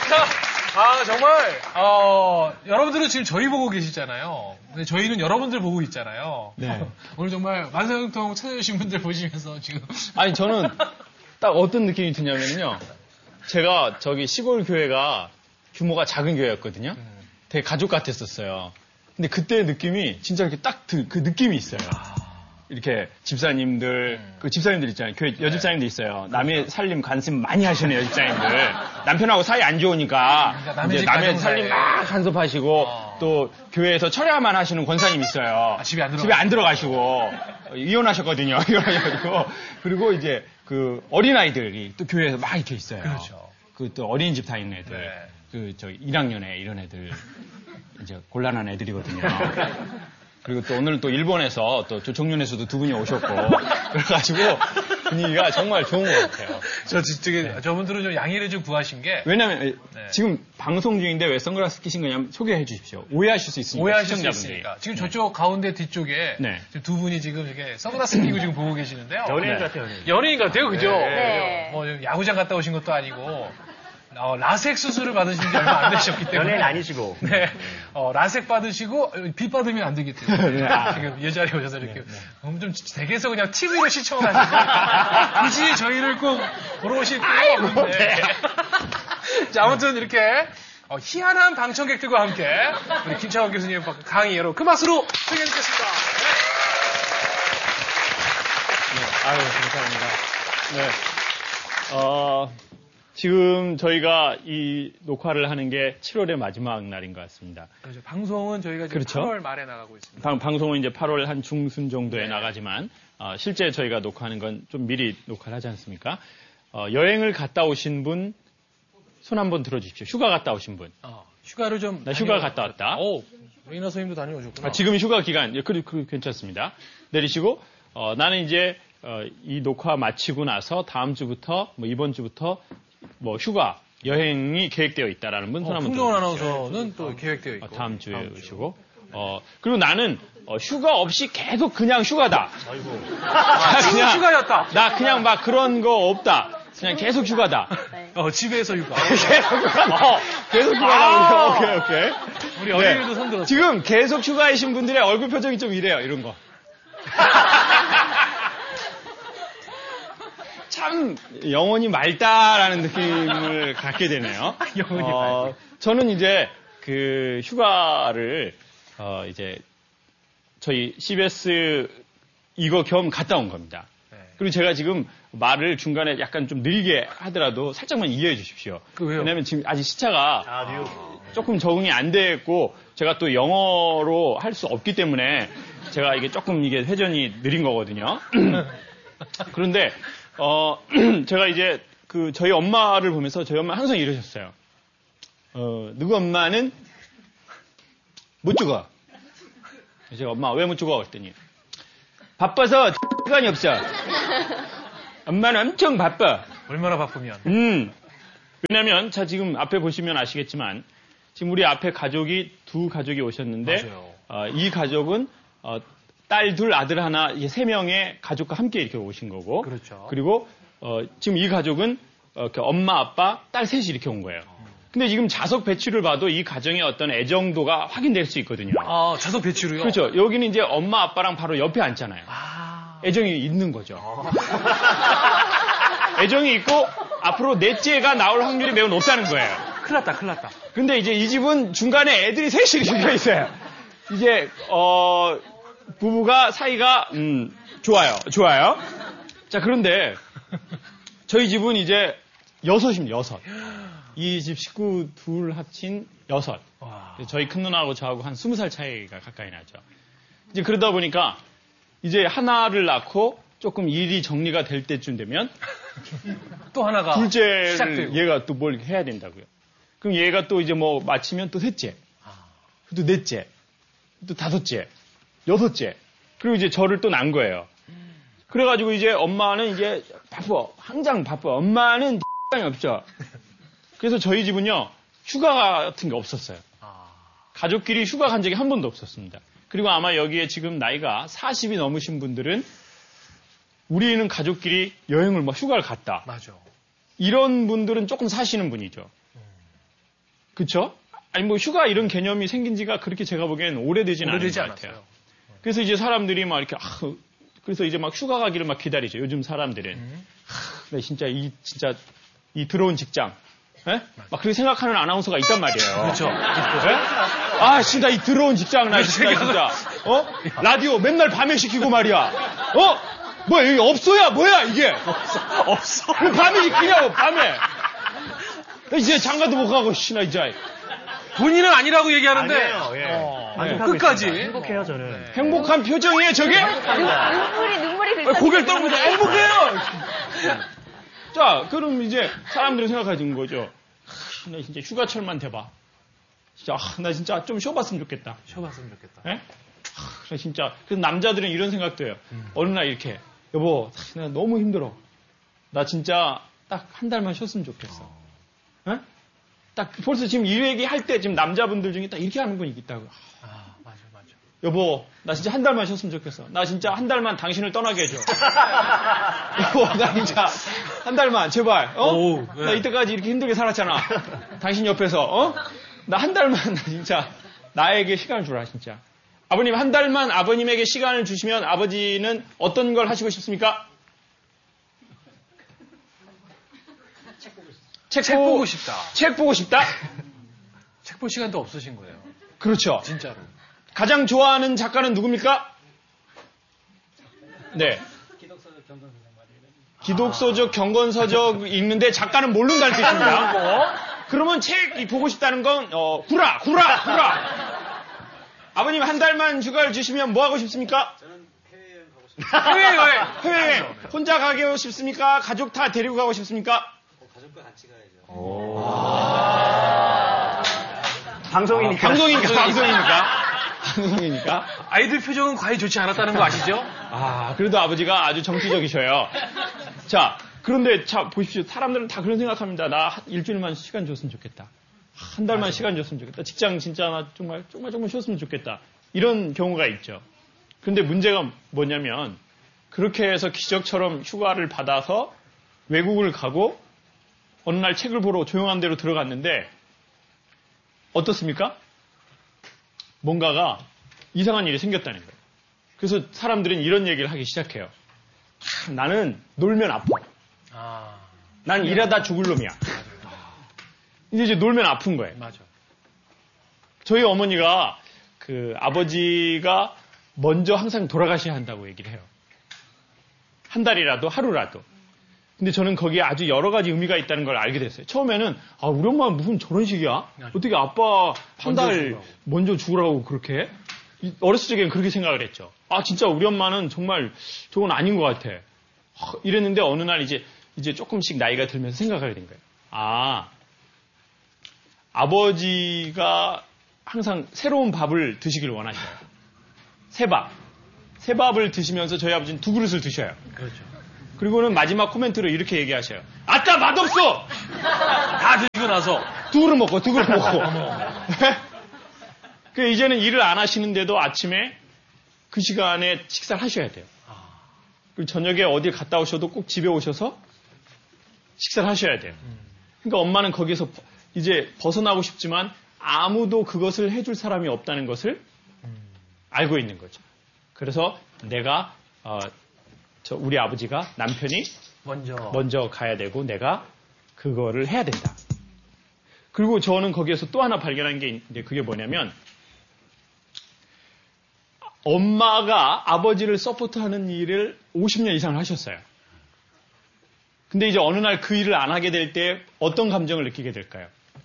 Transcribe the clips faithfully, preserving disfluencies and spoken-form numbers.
아, 정말, 어, 여러분들은 지금 저희 보고 계시잖아요. 근데 저희는 여러분들 보고 있잖아요. 네. 오늘 정말 만사형통 찾아주신 분들 보시면서 지금. 아니, 저는 딱 어떤 느낌이 드냐면요. 제가 저기 시골 교회가 규모가 작은 교회였거든요. 되게 가족 같았었어요. 근데 그때의 느낌이 진짜 이렇게 딱 그 느낌이 있어요. 이렇게 집사님들, 음. 그 집사님들 있잖아요. 교회 여집사님들 있어요. 남의 살림 관심 많이 하시는 여집사님들. 남편하고 사이 안 좋으니까 그러니까 남의, 이제 남의 살림 막 간섭하시고 어. 또 교회에서 철야만 하시는 권사님 있어요. 아, 집에 안 들어 집에 안 들어가시고 이혼하셨거든요. 이혼하셔가지고 그리고 이제 그 어린 아이들이 또 교회에서 막 이렇게 있어요. 그렇죠. 그 또 어린이집 다니는 애들, 네. 그 저 일 학년에 이런 애들 이제 곤란한 애들이거든요. 그리고 또 오늘 또 일본에서 또 조총련에서도 두 분이 오셨고 그래가지고 분위기가 정말 좋은 것 같아요. 저 진짜 네. 저분들은 좀 양해를 좀 구하신 게 왜냐면 네. 지금 방송 중인데 왜 선글라스 끼신 거냐면 소개해 주십시오. 오해하실 수 있으니까. 오해하실 수 있으니까. 지금 네. 저쪽 가운데 뒤쪽에 네. 지금 두 분이 지금 이렇게 선글라스 끼고 지금 보고 계시는데요. 연예인 네. 같아요. 연예인. 연예인 같아요, 그죠? 네. 뭐 야구장 갔다 오신 것도 아니고. 어, 라섹 수술을 받으신 지 얼마 안 되셨기 때문에. 연예인 아니시고. 네. 어, 라섹 받으시고, 빚 받으면 안 되기 때문에. 네. 아. 지금 이 자리에 오셔서 이렇게. 네, 네. 좀 댁에서 그냥 티비로 시청을 하시고, 굳이 저희를 꼭 보러 오실 필요가 없는데. 네. 자, 아무튼 이렇게, 어, 희한한 방청객들과 함께, 우리 김창원 교수님 강의 여러분, 그 맛으로 소개해 드리겠습니다. 네. 네. 아유, 감사합니다. 네. 어, 지금 저희가 이 녹화를 하는 게 칠월의 마지막 날인 것 같습니다. 그렇죠. 방송은 저희가 지금 그렇죠? 팔월 말에 나가고 있습니다. 방, 방송은 이제 팔월 한 중순 정도에 네. 나가지만 어, 실제 저희가 녹화하는 건 좀 미리 녹화를 하지 않습니까? 어, 여행을 갔다 오신 분 손 한번 들어주십시오. 휴가 갔다 오신 분. 어, 휴가를 좀. 나 휴가 갔다 왔다. 오, 레이나 선생님도 다녀오셨구나. 아, 지금 휴가 기간, 예, 그, 그, 괜찮습니다. 내리시고, 어, 나는 이제, 어, 이 녹화 마치고 나서 다음 주부터, 뭐 이번 주부터, 뭐 휴가, 여행이 계획되어 있다라는 분 손 어, 한번 풍정원 들어주십시오. 아나운서는 또 계획되어 있고. 어, 다음 주에 다음 오시고, 어, 그리고 나는, 어, 휴가 없이 계속 그냥 휴가다. 아이고. 아, 그냥 휴가였다. 나 그냥 막 그런 거 없다. 그냥 계속 휴가다. 네. 어, 집에서 휴가. 계속 휴가다. 어, 계속 휴가다. 아~ 오케이, 오케이. 우리 어린이도 네. 손 들었어. 지금 계속 휴가이신 분들의 얼굴 표정이 좀 이래요, 이런 거. 참, 영혼이 맑다라는 느낌을 갖게 되네요. 영혼이 어, 맑다. 저는 이제 그 휴가를, 어, 이제 저희 씨비에스 이거 겸 갔다 온 겁니다. 네. 그리고 제가 지금 말을 중간에 약간 좀 느리게 하더라도 살짝만 이해해 주십시오. 그 왜요? 왜냐면 지금 아직 시차가 아, 뉴욕. 조금 적응이 안 됐고 제가 또 영어로 할 수 없기 때문에 제가 이게 조금 이게 회전이 느린 거거든요. 그런데 어 제가 이제 그 저희 엄마를 보면서 저희 엄마 항상 이러셨어요. 어 누구 엄마는 못 죽어. 제가 엄마 왜 못 죽어? 그랬더니 바빠서 시간이 없어. 엄마는 엄청 바빠. 얼마나 바쁘면. 음. 왜냐면, 자, 지금 앞에 보시면 아시겠지만, 지금 우리 앞에 가족이, 두 가족이 오셨는데, 어, 이 가족은, 어, 딸 둘, 아들 하나, 이게 세 명의 가족과 함께 이렇게 오신 거고. 그렇죠. 그리고, 어, 지금 이 가족은, 어, 엄마, 아빠, 딸 셋이 이렇게 온 거예요. 근데 지금 자석 배치를 봐도 이 가정의 어떤 애정도가 확인될 수 있거든요. 아, 자석 배치로요? 그렇죠. 여기는 이제 엄마, 아빠랑 바로 옆에 앉잖아요. 아. 애정이 있는 거죠. 애정이 있고 앞으로 넷째가 나올 확률이 매우 높다는 거예요. 큰일 났다, 큰일 났다. 근데 이제 이 집은 중간에 애들이 셋이 이렇게 있어요. 이게 어 부부가 사이가 음 좋아요. 좋아요. 자, 그런데 저희 집은 이제 여섯입니다. 여섯. 이 집 식구 둘 합친 여섯. 와. 저희 큰 누나하고 저하고 한 스무 살 차이가 가까이 나죠. 이제 그러다 보니까 이제 하나를 낳고 조금 일이 정리가 될 때쯤 되면 또 하나가 둘째를 시작되고. 얘가 또 뭘 해야 된다고요. 그럼 얘가 또 이제 뭐 마치면 또 셋째, 또 넷째, 또 다섯째, 여섯째. 그리고 이제 저를 또 낳은 거예요. 그래가지고 이제 엄마는 이제 바빠, 항상 바빠. 엄마는 시간이 없죠. 그래서 저희 집은요 휴가 같은 게 없었어요. 가족끼리 휴가 간 적이 한 번도 없었습니다. 그리고 아마 여기에 지금 나이가 사십이 넘으신 분들은 우리는 가족끼리 여행을 막 휴가를 갔다. 맞아. 이런 분들은 조금 사시는 분이죠. 그쵸? 아니, 뭐, 휴가 이런 개념이 생긴 지가 그렇게 제가 보기엔 오래되진 않은 것 같아요. 않았어요. 그래서 이제 사람들이 막 이렇게, 아, 그래서 이제 막 휴가 가기를 막 기다리죠. 요즘 사람들은. 음. 하, 나 진짜 이, 진짜, 이 들어온 직장. 예? 막 그렇게 생각하는 아나운서가 있단 말이에요. 그렇죠. 예? 아, 진짜 이 들어온 직장, 나 진짜, 진짜. 어? 라디오 맨날 밤에 시키고 말이야. 어? 뭐야, 여기 없어야, 뭐야, 이게? 없어. 없어. 그럼 밤에 시키냐고, 밤에. 이제 장가도 못 가고, 씨, 나 진짜. 본인은 아니라고 얘기하는데. 아니에요, 예. 어, 네. 끝까지. 있습니다. 행복해요, 저는. 네. 행복한 표정이에요, 저게? 눈물이, 눈물이 긁혀. 고개를 떨고 행복해요! 자, 그럼 이제 사람들은 생각하는 거죠. 하, 나 진짜 휴가철만 돼봐. 진짜, 아, 나 진짜 좀 쉬어봤으면 좋겠다. 쉬어봤으면 좋겠다. 예? 하, 나 진짜. 그래서 남자들은 이런 생각도 해요. 음. 어느 날 이렇게, 여보, 나 너무 힘들어. 나 진짜 딱 한 달만 쉬었으면 좋겠어. 어. 예? 딱 벌써 지금 이 얘기 할 때 지금 남자분들 중에 딱 이렇게 하는 분이 있다고. 아, 맞아, 맞아. 여보, 나 진짜 한 달만 쉬었으면 좋겠어. 나 진짜 한 달만 당신을 떠나게 해줘. 여보, 나 진짜 한 달만 제발. 어? 오, 네. 나 이때까지 이렇게 힘들게 살았잖아. 당신 옆에서. 어? 나 한 달만 나 진짜 나에게 시간을 주라 진짜. 아버님 한 달만 아버님에게 시간을 주시면 아버지는 어떤 걸 하시고 싶습니까? 책, 책 보고 싶다. 책 보고 싶다? 책 볼 시간도 없으신 거예요. 그렇죠. 진짜로. 가장 좋아하는 작가는 누굽니까? 네. 기독서적 경건서적 말이에요. 기독서적 경건서적 읽는데 작가는 모른다는 뜻입니다. 그러면 책 보고 싶다는 건 어, 구라, 구라, 구라. 아버님 한 달만 휴가를 주시면 뭐 하고 싶습니까? 저는 해외여행 가고 싶습니다. 해외여행. 해외여행. 혼자 가고 싶습니까? 가족 다 데리고 가고 싶습니까? 가족과 같이 가야죠. 아~ 방송이니까. 아, 방송이니까. 방송이니까. 방송이니까. 아이들 표정은 과히 좋지 않았다는 거 아시죠? 아, 그래도 아버지가 아주 정치적이셔요. 자, 그런데 자, 보십시오. 사람들은 다 그런 생각합니다. 나 일주일만 시간 줬으면 좋겠다. 한 달만 맞아. 시간 줬으면 좋겠다. 직장 진짜 나 정말, 정말, 정말 쉬었으면 좋겠다. 이런 경우가 있죠. 그런데 문제가 뭐냐면, 그렇게 해서 기적처럼 휴가를 받아서 외국을 가고, 어느 날 책을 보러 조용한 데로 들어갔는데 어떻습니까? 뭔가가 이상한 일이 생겼다는 거예요. 그래서 사람들은 이런 얘기를 하기 시작해요. 아, 나는 놀면 아파. 아, 난 네. 일하다 죽을 놈이야. 맞아요. 이제, 이제 놀면 아픈 거예요. 맞아. 저희 어머니가 그 아버지가 먼저 항상 돌아가셔야 한다고 얘기를 해요. 한 달이라도 하루라도. 근데 저는 거기에 아주 여러 가지 의미가 있다는 걸 알게 됐어요. 처음에는 아 우리 엄마는 무슨 저런 식이야? 어떻게 아빠 한 달 먼저 죽으라고 그렇게? 어렸을 적에는 그렇게 생각을 했죠. 아 진짜 우리 엄마는 정말 저건 아닌 것 같아. 이랬는데 어느 날 이제 이제 조금씩 나이가 들면서 생각하게 된 거예요. 아 아버지가 항상 새로운 밥을 드시길 원하셔요. 새밥. 새밥을 드시면서 저희 아버지는 두 그릇을 드셔요. 그렇죠. 그리고는 마지막 코멘트로 이렇게 얘기하셔요. 아따 맛없어! 다 드시고 나서 두 그릇 먹고 두 그릇 먹고. 그 이제는 일을 안 하시는데도 아침에 그 시간에 식사를 하셔야 돼요. 그리고 저녁에 어딜 갔다 오셔도 꼭 집에 오셔서 식사를 하셔야 돼요. 그러니까 엄마는 거기에서 이제 벗어나고 싶지만 아무도 그것을 해줄 사람이 없다는 것을 알고 있는 거죠. 그래서 내가 어, 저 우리 아버지가 남편이 먼저 먼저 가야 되고 내가 그거를 해야 된다. 그리고 저는 거기에서 또 하나 발견한 게 있는데 그게 뭐냐면 엄마가 아버지를 서포트하는 일을 오십 년 이상 하셨어요. 근데 이제 어느 날 그 일을 안 하게 될 때 어떤 감정을 느끼게 될까요?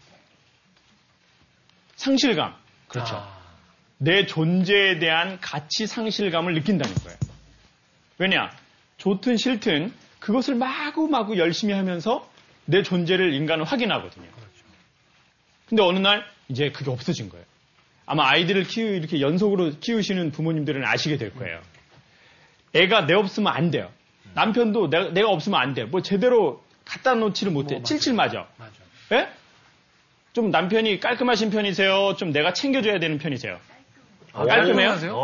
상실감. 그렇죠. 아. 내 존재에 대한 가치 상실감을 느낀다는 거예요. 왜냐? 좋든 싫든 그것을 마구마구 열심히 하면서 내 존재를 인간은 확인하거든요. 근데 어느 날 이제 그게 없어진 거예요. 아마 아이들을 키우, 이렇게 연속으로 키우시는 부모님들은 아시게 될 거예요. 애가 내 없으면 안 돼요. 남편도 내가, 내가 없으면 안 돼. 뭐 제대로 갖다 놓지를 못해. 뭐, 칠칠 맞아. 맞아. 예? 좀 남편이 깔끔하신 편이세요? 좀 내가 챙겨줘야 되는 편이세요? 아, 깔끔해요? 어,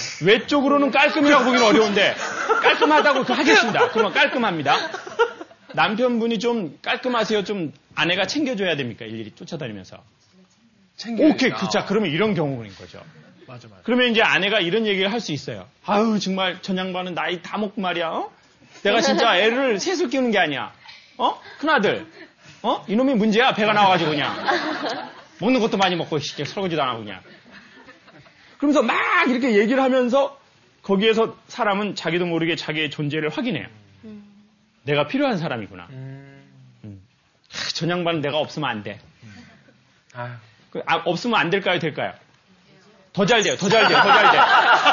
외적으로는 깔끔이라고 보기는 어려운데 깔끔하다고 하겠습니다. 그러면 깔끔합니다. 남편분이 좀 깔끔하세요? 좀 아내가 챙겨줘야 됩니까? 일일이 쫓아다니면서. 챙겨. 오케이, 그, 자, 그러면 이런 경우인 거죠. 맞아, 맞아. 그러면 이제 아내가 이런 얘기를 할 수 있어요. 아유, 정말 전 양반은 나이 다 먹고 말이야, 어? 내가 진짜 애를 셋을 키우는 게 아니야. 어? 큰아들. 어? 이놈이 문제야. 배가 나와가지고 그냥. 먹는 것도 많이 먹고, 진짜 설거지도 안 하고 그냥. 그러면서 막 이렇게 얘기를 하면서 거기에서 사람은 자기도 모르게 자기의 존재를 확인해요. 음. 내가 필요한 사람이구나. 음. 음. 하, 전 양반은 내가 없으면 안 돼. 음. 아, 없으면 안 될까요? 될까요? 더 잘 돼요. 더 잘 돼요. 더 잘 돼.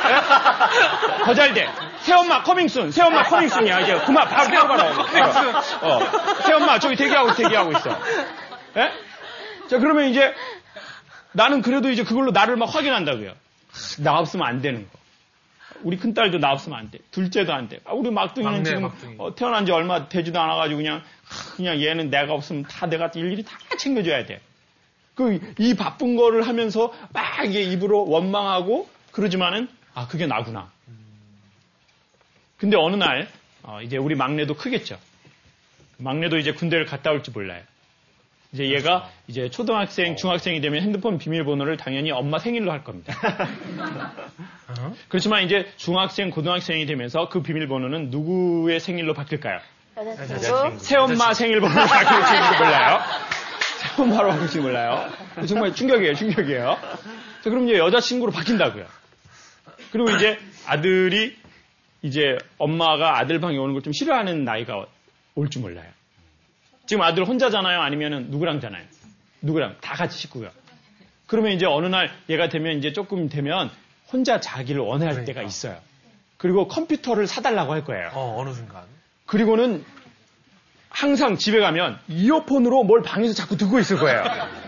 네? 더 잘 돼. 새엄마 커밍순. 새엄마 커밍순이야. 이제 그만 바로 뛰어가라. 어. 새엄마 저기 대기하고 대기하고 있어. 예? 자 그러면 이제 나는 그래도 이제 그걸로 나를 막 확인한다고요. 나 없으면 안 되는 거. 우리 큰딸도 나 없으면 안 돼. 둘째도 안 돼. 아, 우리 막둥이는 막내, 지금 막둥이. 어, 태어난 지 얼마 되지도 않아가지고 그냥 그냥 얘는 내가 없으면 다 내가 일일이 다 챙겨줘야 돼. 그 이 바쁜 거를 하면서 막 이게 입으로 원망하고 그러지만은 아 그게 나구나. 근데 어느 날 어, 이제 우리 막내도 크겠죠. 막내도 이제 군대를 갔다 올지 몰라요. 이제 얘가 그렇죠. 이제 초등학생, 중학생이 되면 핸드폰 비밀번호를 당연히 엄마 생일로 할 겁니다. 어? 그렇지만 이제 중학생, 고등학생이 되면서 그 비밀번호는 누구의 생일로 바뀔까요? 여자친구. 새엄마 생일번호로 바뀔지 몰라요. 새엄마로 바뀔지 몰라요. 정말 충격이에요, 충격이에요. 자, 그럼 이제 여자친구로 바뀐다고요. 그리고 이제 아들이 이제 엄마가 아들 방에 오는 걸 좀 싫어하는 나이가 올지 몰라요. 지금 아들 혼자잖아요? 아니면은 누구랑 자나요? 누구랑? 다 같이 식구가. 그러면 이제 어느 날 얘가 되면 이제 조금 되면 혼자 자기를 원할 그러니까. 때가 있어요. 그리고 컴퓨터를 사달라고 할 거예요. 어, 어느 순간. 그리고는 항상 집에 가면 이어폰으로 뭘 방에서 자꾸 듣고 있을 거예요.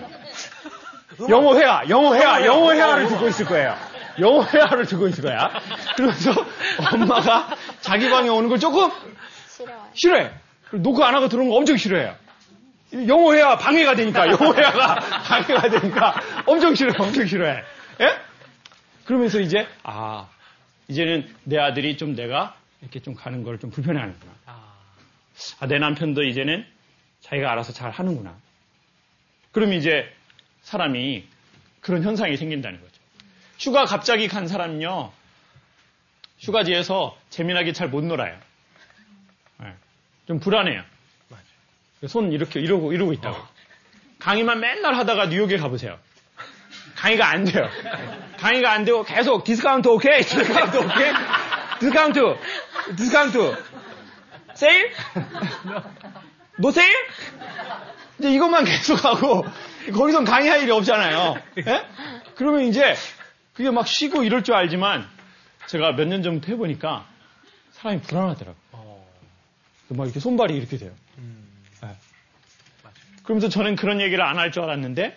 영어 회화, 영어 회화, 영어 회화를 듣고 있을 거예요. 영어 회화를 듣고 있을 거야. 그러면서 엄마가 자기 방에 오는 걸 조금 싫어요. 싫어해. 노크 안 하고 들어오는 거 엄청 싫어해요. 영어 회화 방해가 되니까, 영어 회화가 방해가 되니까 엄청 싫어해, 엄청 싫어해. 예? 그러면서 이제, 아, 이제는 내 아들이 좀 내가 이렇게 좀 가는 걸 좀 불편해하는구나. 아, 내 남편도 이제는 자기가 알아서 잘 하는구나. 그럼 이제 사람이 그런 현상이 생긴다는 거죠. 휴가 갑자기 간 사람은요, 휴가지에서 재미나게 잘 못 놀아요. 네. 좀 불안해요. 맞아요. 손 이렇게 이러고 이러고 있다고. 어. 강의만 맨날 하다가 뉴욕에 가보세요. 강의가 안 돼요. 강의가 안 되고 계속 디스카운트 오케이, 디스카운트 오케이, 디스카운트, 디스카운트, 세일, 노 세일. 이제 이것만 계속하고 거기선 강의할 일이 없잖아요. 예? 그러면 이제 그게 막 쉬고 이럴 줄 알지만 제가 몇 년 전부터 해보니까 사람이 불안하더라고요. 막 이렇게 손발이 이렇게 돼요. 음. 네. 그러면서 저는 그런 얘기를 안 할 줄 알았는데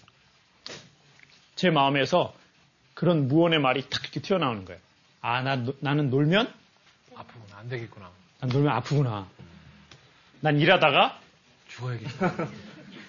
제 마음에서 그런 무언의 말이 탁 이렇게 튀어나오는 거예요. 아, 나, 나는 놀면 아프구나. 안 되겠구나. 난 놀면 아프구나. 난 일하다가 죽어야겠다.